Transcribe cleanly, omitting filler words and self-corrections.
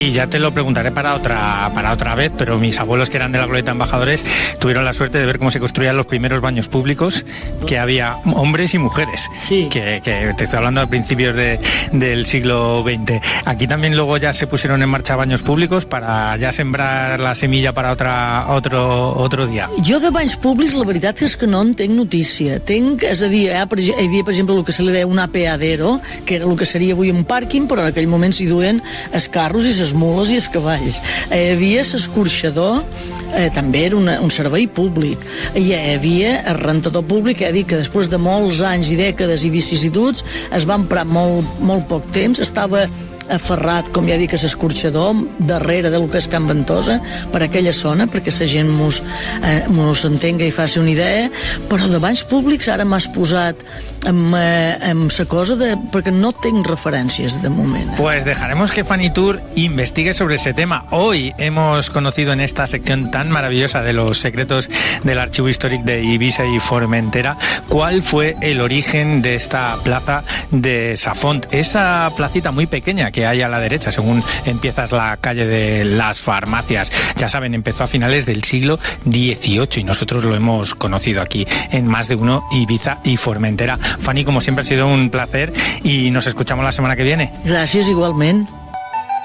Y ya te lo preguntaré para otra vez, pero mis abuelos, que eran de la Glorieta Embajadores, tuvieron la suerte de ver cómo se construían los primeros baños públicos, que había hombres y mujeres, sí. que te estoy hablando a principios del siglo XX. Aquí también luego ya se pusieron en marcha baños públicos para ya sembrar la semilla para otro dia. Jo de banys públics la veritat és que no en tinc notícia. És a dir, hi havia, per exemple, el que se li deia un apeadero, que era el que seria avui un pàrquing, però en aquell moment s'hi duen els carros i les mules i els cavalls. Hi havia l'escorxador, també era un servei públic. Hi havia el rentador públic, dit que després de molts anys i dècades i vicissituds es va emprar molt poc temps, estava aferrat, com ja dic, a l'escorxador darrere del que és Can Ventosa, per aquella zona, perquè la gent mos entenga i faci una idea, però de banys públics ara m'has posat amb la cosa perquè no tenc referències de moment. Pues dejaremos que Fanny Tour investigue sobre ese tema. Hoy hemos conocido en esta sección tan maravillosa de los secretos del Archivo Histórico de Ibiza y Formentera cuál fue el origen de esta plaza de Sa Font, esa placita muy pequeña que hay a la derecha según empiezas la calle de las farmacias. Ya saben, empezó a finales del siglo XVIII y nosotros lo hemos conocido aquí en Más de Uno Ibiza y Formentera. Fanny, como siempre, ha sido un placer y nos escuchamos la semana que viene. Gràcies, igualment.